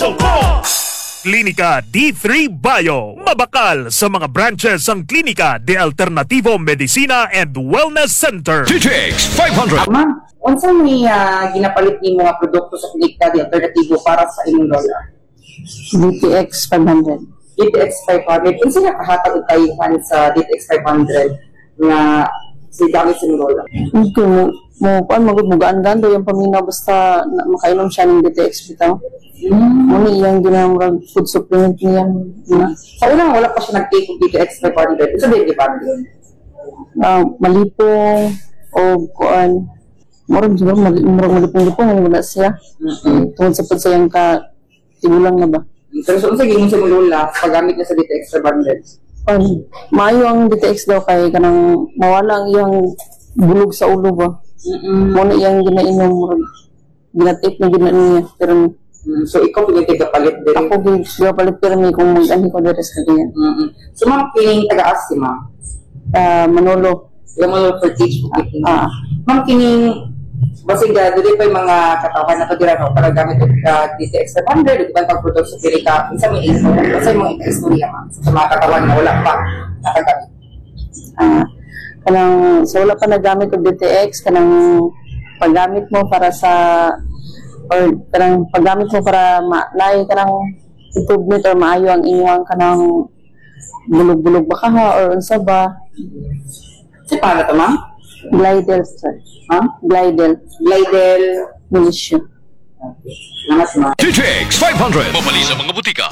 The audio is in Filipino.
Klinika D3 Bio. Mabakal sa mga branches ang Klinika de Alternativo Medicina and Wellness Center. TTX 500. Ma'am, unsa may ginapalit ni mga produkto sa Klinika de Alternativo para sa inyong lola? DTX 500. DTX 500. Unsa nakahatag og kayhan sa DTX 500 nga gamit sa inyong lola? Ito magmugaan ganda yung paminaw basta makainom siya ng DTX bitaw. Muni iyang ginamurag food supplement niya. Sa unang wala pa siya nag-take og DTX 500. Unsa ba yung gipamit? Malipong o kuan. Murag siguro malipong-lipong wala siya. Tungod sa pagsayang ka tigulang na ba? Pero unsa gingon sa inyong lola paggamit niya sa DTX 500? Maayo ang DTX daw kay kanang mawala ang iyang bulog sa ulo ba. Muna iyang ginainom murag ginatip na niya pero so ikaw pinitigapalit din. ako gigapalit pero may kung mag-ani ko diri sa ganyan. So ma'am, kining taga-as si ma'am? Manolo. Yung mga for teach po. Ma'am, kining basig dili pa yung mga katawan na to dira no para gamit og DTX 500 ug bantang produkto sa Klinika. Isa may info, isa yung istorya ma'am sa mga katawan na wala pa nakagamit. Kanang so wala pa nagamit og DTX kanang paggamit mo para sa or kanang paggamit mo para naay kanang improvement or maayo ang inyong kanang bulog-bulog ba ka or unsa ba? Si paano to ma'am? Glidel sir. Glidel Glidel Militia. Okay. Salamat ma'am. TTX 500. Mabali sa mga butika.